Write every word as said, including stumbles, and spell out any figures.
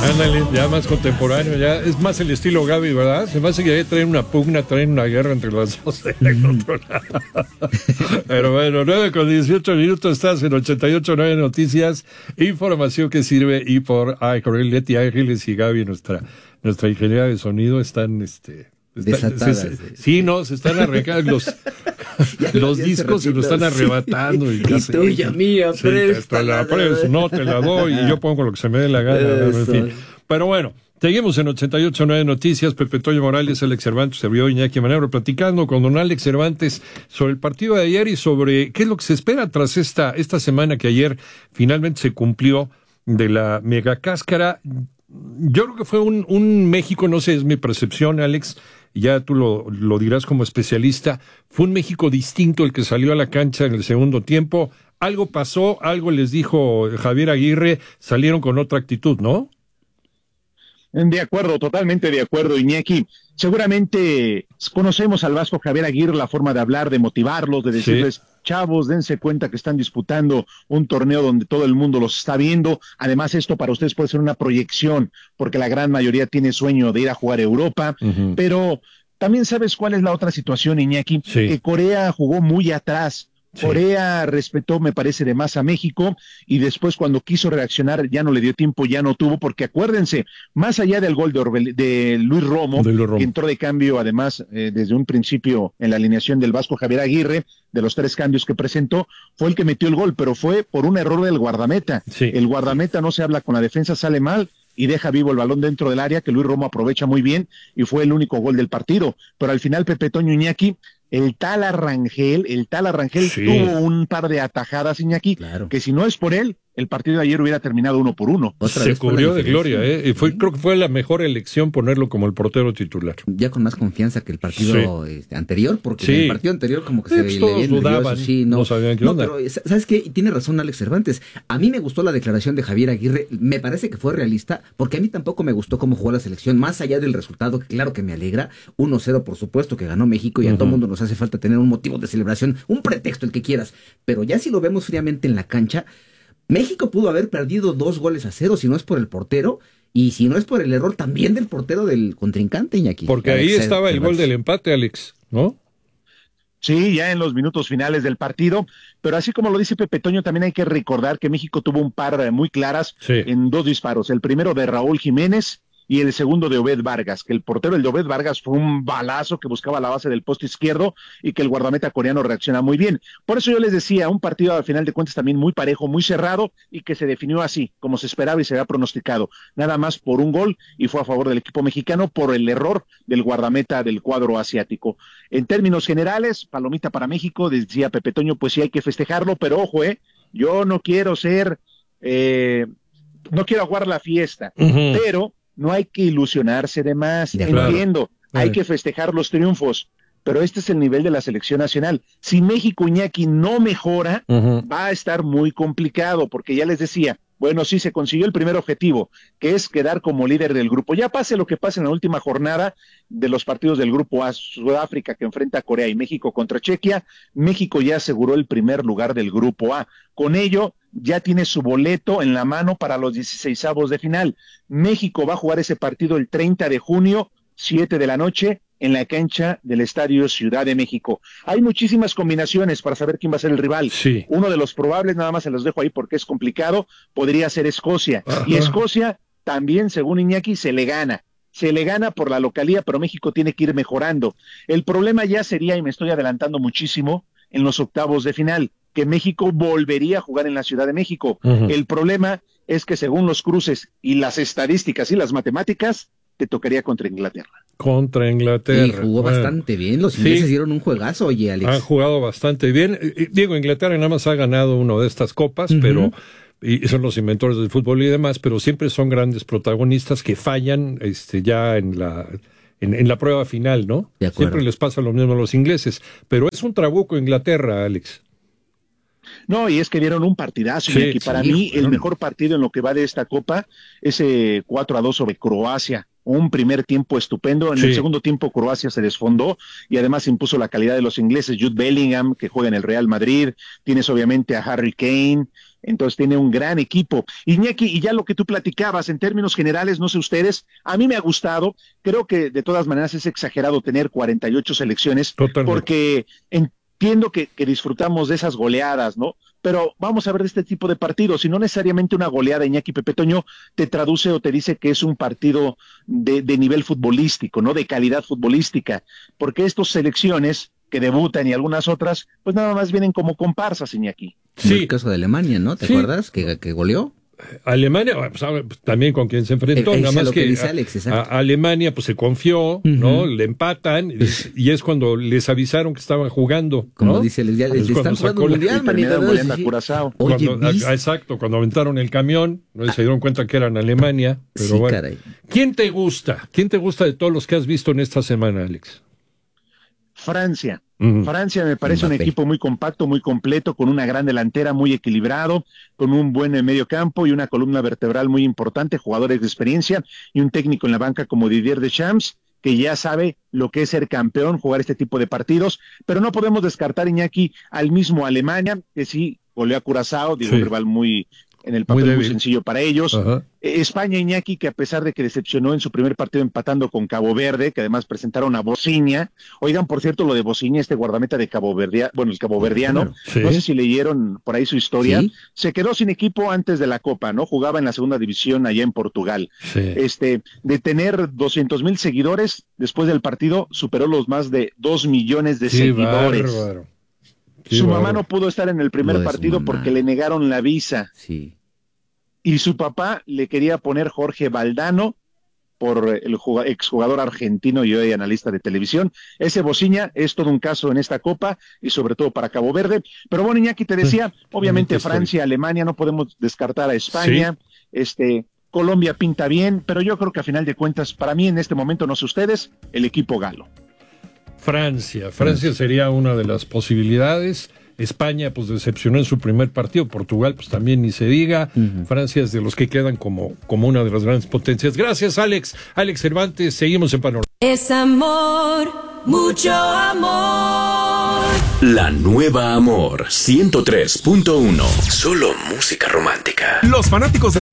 Ándale, ya más contemporáneo, ya es más el estilo Gaby, ¿verdad? Se me hace que ya traen una pugna, traen una guerra entre las dos del otro lado. Pero bueno, nueve con dieciocho minutos, estás en ochenta y ocho nueve Noticias, información que sirve, y por ay, Corel, Leti Ángeles y Gaby, nuestra, nuestra ingeniera de sonido, están este Está, desatadas. Se, se, sí, no, se están arrancando los, los discos, se lo están arrebatando. Sí. Y, y tuya, mía, sí, te la presto, no te la doy y yo pongo lo que se me dé la gana. En fin. Pero bueno, seguimos en ochenta y ocho nueve Noticias. Pepe Toño Morales, Alex Cervantes, servidor Iñaki Manero, platicando con don Alex Cervantes sobre el partido de ayer y sobre qué es lo que se espera tras esta, esta semana que ayer finalmente se cumplió de la mega cáscara. Yo creo que fue un, un México, no sé, es mi percepción, Alex, ya tú lo, lo dirás como especialista, fue un México distinto el que salió a la cancha en el segundo tiempo. Algo pasó, algo les dijo Javier Aguirre, salieron con otra actitud, ¿no? De acuerdo, totalmente de acuerdo, Iñaki. Seguramente conocemos al Vasco Javier Aguirre, la forma de hablar, de motivarlos, de decirles, sí, chavos, dense cuenta que están disputando un torneo donde todo el mundo los está viendo. Además, esto para ustedes puede ser una proyección, porque la gran mayoría tiene sueño de ir a jugar a Europa, uh-huh. Pero también sabes cuál es la otra situación, Iñaki, sí, que Corea jugó muy atrás. Sí. Corea respetó, me parece, de más a México, y después cuando quiso reaccionar ya no le dio tiempo, ya no tuvo, porque acuérdense, más allá del gol de, Orbel, de Luis Romo, de Luis Romo, que entró de cambio además eh, desde un principio en la alineación del Vasco Javier Aguirre, de los tres cambios que presentó, fue el que metió el gol, pero fue por un error del guardameta. Sí. El guardameta no se habla con la defensa, sale mal y deja vivo el balón dentro del área, que Luis Romo aprovecha muy bien, y fue el único gol del partido. Pero al final, Pepe Toño, Iñaki, el tal Arrangel, el tal Arrangel sí. tuvo un par de atajadas, Iñaki, claro, que si no es por él, el partido de ayer hubiera terminado uno por uno. Otra Se cubrió de gloria, ¿eh? Y fue, sí, creo que fue la mejor elección ponerlo como el portero titular. Ya con más confianza que el partido sí. este, anterior, porque sí. en el partido anterior como que sí, se pues todos dudaban, sí, no, no sabían qué no, onda. Pero, ¿sabes qué? Tiene razón Alex Cervantes. A mí me gustó la declaración de Javier Aguirre, me parece que fue realista, porque a mí tampoco me gustó cómo jugó la selección, más allá del resultado, que claro que me alegra, uno cero por supuesto que ganó México, y a uh-huh. todo mundo nos hace falta tener un motivo de celebración, un pretexto, el que quieras, pero ya si lo vemos fríamente en la cancha, México pudo haber perdido dos goles a cero si no es por el portero, y si no es por el error también del portero del contrincante, Iñaki. Porque Alex, ahí estaba el gol del empate, Alex, ¿no? Sí, ya en los minutos finales del partido, pero así como lo dice Pepe Toño, también hay que recordar que México tuvo un par muy claras sí. en dos disparos, el primero de Raúl Jiménez y el segundo de Obed Vargas, que el portero el de Obed Vargas fue un balazo que buscaba la base del poste izquierdo y que el guardameta coreano reacciona muy bien. Por eso yo les decía, un partido al final de cuentas también muy parejo, muy cerrado, y que se definió así, como se esperaba y se había pronosticado, nada más por un gol, y fue a favor del equipo mexicano por el error del guardameta del cuadro asiático. En términos generales, palomita para México, decía Pepe Toño, pues sí hay que festejarlo, pero ojo, eh, yo no quiero ser, eh, no quiero aguar la fiesta, uh-huh. pero no hay que ilusionarse de más, de entiendo, claro. hay que festejar los triunfos, pero este es el nivel de la selección nacional. Si México, Iñaki, no mejora, uh-huh. va a estar muy complicado, porque ya les decía, bueno, sí, se consiguió el primer objetivo, que es quedar como líder del grupo. Ya pase lo que pase en la última jornada de los partidos del grupo A, Sudáfrica que enfrenta a Corea y México contra Chequia, México ya aseguró el primer lugar del grupo A. Con ello, ya tiene su boleto en la mano para los dieciseisavos de final. México va a jugar ese partido el treinta de junio, siete de la noche, en la cancha del Estadio Ciudad de México. Hay muchísimas combinaciones para saber quién va a ser el rival. Sí. Uno de los probables, nada más se los dejo ahí porque es complicado, podría ser Escocia. Ajá. Y Escocia también, según Iñaki, se le gana. Se le gana por la localía, pero México tiene que ir mejorando. El problema ya sería, y me estoy adelantando muchísimo, en los octavos de final, que México volvería a jugar en la Ciudad de México. Uh-huh. El problema es que según los cruces y las estadísticas y las matemáticas, te tocaría contra Inglaterra. Contra Inglaterra. Y jugó bueno, bastante bien, los ingleses sí, dieron un juegazo, oye, Alex. Han jugado bastante bien. Digo, Inglaterra nada más ha ganado uno de estas copas, uh-huh. pero y son los inventores del fútbol y demás, pero siempre son grandes protagonistas que fallan este, ya en la... En, en la prueba final, ¿no? Siempre les pasa lo mismo a los ingleses, pero es un trabuco Inglaterra, Alex. No, y es que dieron un partidazo, sí, y para sí, mí bueno. el mejor partido en lo que va de esta Copa, ese cuatro a dos sobre Croacia, un primer tiempo estupendo, en sí. el segundo tiempo Croacia se desfondó y además impuso la calidad de los ingleses. Jude Bellingham, que juega en el Real Madrid, tienes obviamente a Harry Kane, Entonces tiene un gran equipo. Iñaki, y ya lo que tú platicabas, en términos generales, no sé ustedes, a mí me ha gustado, creo que de todas maneras es exagerado tener cuarenta y ocho selecciones, Totalmente. porque entiendo que, que disfrutamos de esas goleadas, ¿no? Pero vamos a ver de este tipo de partidos, y no necesariamente una goleada, Iñaki Pepe Toño, te traduce o te dice que es un partido de, de nivel futbolístico, ¿no? De calidad futbolística, porque estas selecciones que debutan y algunas otras, pues nada más vienen como comparsas, Iñaki. Sí. El caso de Alemania, ¿no? ¿Te sí. acuerdas? Que, que goleó. Alemania, pues, también con quien se enfrentó, el, nada más que, que Alex, a, a Alemania pues se confió, uh-huh. ¿no? Le empatan y, y es cuando les avisaron que estaban jugando, ¿no? Como dice el, el, el están jugando el mundial, manita, a Curazao. Oye, cuando, a, exacto, cuando aventaron el camión, ¿no? Se dieron cuenta que eran Alemania, pero sí, bueno. Caray. ¿Quién te gusta? ¿Quién te gusta de todos los que has visto en esta semana, Alex? Francia. Uh-huh. Francia me parece Mbappé. Un equipo muy compacto, muy completo, con una gran delantera, muy equilibrado, con un buen medio campo y una columna vertebral muy importante, jugadores de experiencia y un técnico en la banca como Didier Deschamps, que ya sabe lo que es ser campeón, jugar este tipo de partidos, pero no podemos descartar, Iñaki, al mismo Alemania, que sí goleó a Curazao, digo, sí. un rival muy en el papel muy, muy sencillo para ellos. Uh-huh. España, Iñaki, que a pesar de que decepcionó en su primer partido empatando con Cabo Verde, que además presentaron a Bociña, oigan, por cierto, lo de Bociña, este guardameta de Cabo Verde, bueno, el caboverdiano, sí. no sé si leyeron por ahí su historia, ¿sí? Se quedó sin equipo antes de la Copa, ¿no? Jugaba en la segunda división allá en Portugal. Sí. Este, de tener doscientos mil seguidores, después del partido superó los más de dos millones de Qué seguidores. Bárbaro. Qué su bárbaro. Mamá no pudo estar en el primer partido porque le negaron la visa. Sí. Y su papá le quería poner Jorge Valdano por el exjugador argentino y hoy analista de televisión. Ese Bociña es todo un caso en esta Copa y sobre todo para Cabo Verde. Pero bueno, Iñaki, te decía, sí, obviamente Francia, estoy. Alemania, no podemos descartar a España. Sí. Este, Colombia pinta bien, pero yo creo que a final de cuentas, para mí en este momento, no sé ustedes, el equipo galo. Francia, Francia sería una de las posibilidades. España pues decepcionó en su primer partido, Portugal pues también ni se diga, uh-huh. Francia es de los que quedan como, como una de las grandes potencias. Gracias, Alex, Alex Cervantes, seguimos en Panorama. Es amor, mucho amor. La nueva Amor ciento tres punto uno, solo música romántica. Los fanáticos de